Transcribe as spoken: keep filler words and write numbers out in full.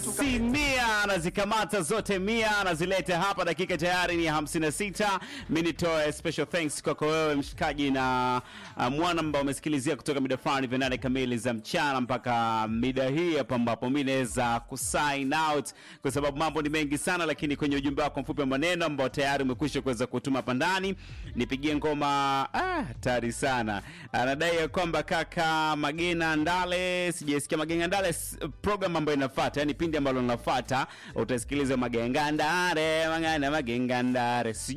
Si mia anazikamata zote mia anazileta hapa, dakika tayari ni hamsini na sita. Mimi nitoe special thanks kwako wewe mshikaji na uh, mwana ambao umesikilizia kutoka mida fulani vya nane kamili za mchana mpaka mida hii hapa, ambapo mimi naweza kusign out kwa sababu mambo ni mengi sana, lakini kwenye ujumbe wako mfupi wa maneno ambao tayari umekwisha kuweza kutuma hapa ndani, nipigie ngoma ah tayari sana. Anadai kwamba kaka Magena Ndale, sijasikia Magena Ndale program ambayo inafuata, yani pindi ambalo linafuata utasikiliza Magena Ndale, Magena Magena Ndale.